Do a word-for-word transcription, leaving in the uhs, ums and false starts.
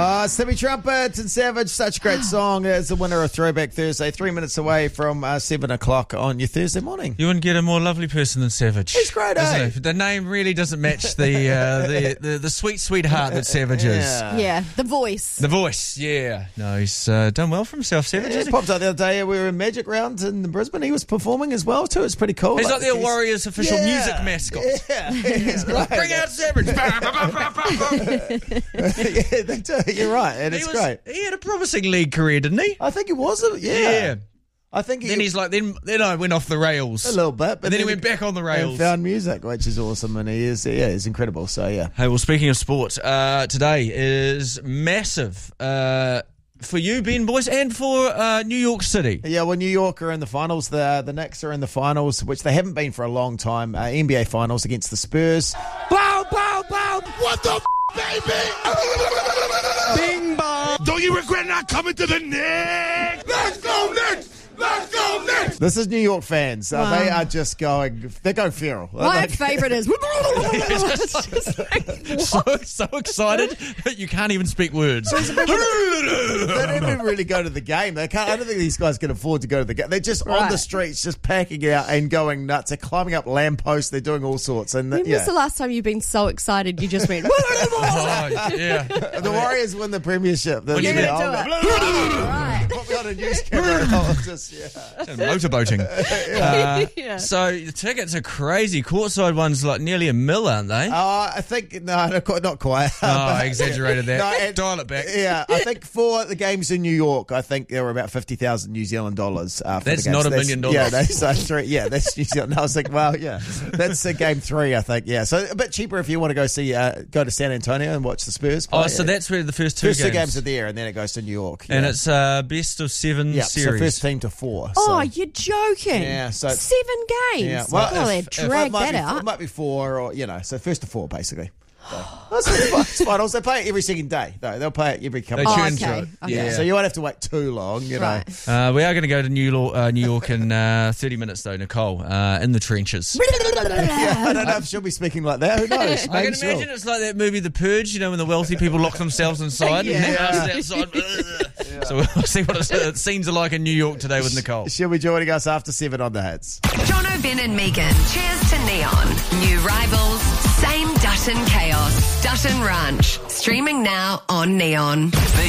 Uh, Semi Trumpet and Savage, such a great song. It's the winner of Throwback Thursday, three minutes away from uh, seven o'clock on your Thursday morning. You wouldn't get a more lovely person than Savage. He's great, eh? He? The name really doesn't match the, uh, the, the the sweet, sweet heart that Savage is. Yeah. Yeah, the voice. The voice, yeah. No, he's uh, done well for himself, Savage. Yeah, Isn't he he? popped up the other day. We were in Magic Round in Brisbane. He was performing as well, too. It's pretty cool. He's like, like the Warriors official Yeah. music mascot. Yeah, he's great. Bring out Savage. Yeah, they do. You're right. And it's he was, great. He had a promising league career, didn't he? I think he was. A, yeah. Yeah. I think he, Then he's like, then then I went off the rails. a little bit. But And then he went back on the rails. And found music, which is awesome. And he is, yeah, he's incredible. So, yeah. Hey, well, speaking of sport, uh, today is massive uh, for you, Ben Boyce, and for uh, New York City. Yeah, well, New York are in the finals. The the Knicks are in the finals, which they haven't been for a long time. Uh, N B A finals against the Spurs. Blow, blow, blow. What the f- baby? Bing bong. Don't you regret not coming to the Knicks? Let's go Knicks! Let's go Knicks! This is New York fans. Uh, Wow. They are just going, they're going feral. My Like- favourite is... so, so excited that you can't even speak words. They don't even really go to the game. They can't. I don't think these guys can afford to go to the game. They're just on the Right. streets, just packing out and going nuts. They're climbing up lampposts. They're doing all sorts. And When yeah. was the last time you've been so excited you just went... Oh, yeah. the Warriors win the premiership. The, What do you the- mean? I'll Do go, it. Right. Put me on a news camera. I'll just, yeah. Motorboating. Uh, Yeah. So the tickets are crazy. Courtside ones like nearly a mil, aren't they? Uh, I think, no, no, quite- not quite. Oh, I exaggerated that. No, and- Dial it back. Yeah, I think for the games in New York, I think there were about fifty thousand New Zealand dollars. Uh, for That's the games. not a million dollars. Yeah, that's uh, three. Yeah, that's New Zealand. I was like, well, yeah, that's uh, game three, I think. Yeah, so a bit cheaper if you want to go see, uh, go to San Antonio and watch the Spurs play. Oh, so that's where the first two first games. two games are there, and then it goes to New York. And yeah. it's uh, best of seven yeah, so series. first team to four. Oh, so. you're joking. Yeah, so- Seven games. Yeah, Well, well, they if- if dragged it might that be, out. It might be four, or you know, so first to four basically. So, that's fine. It's finals. They play it every second day, though. They'll play it every couple. They of tune Oh, into okay. it. Okay. Yeah. So you won't have to wait too long, you know. Right. Uh, we are going to go to New York, uh, New York in uh, thirty minutes, though, Nicole, uh, in the trenches. Yeah, I don't know if she'll be speaking like that. Who knows? I Maybe can imagine she'll. it's like that movie The Purge, you know, when the wealthy people lock themselves inside and the house is outside. So we'll see what it's, uh, scenes are like in New York today with Nicole. She'll be joining us after seven on the hits. Jono, Ben and Megan. Cheers to Neon. New rivals, same Dutton chaos. Dutton Ranch. Streaming now on Neon. The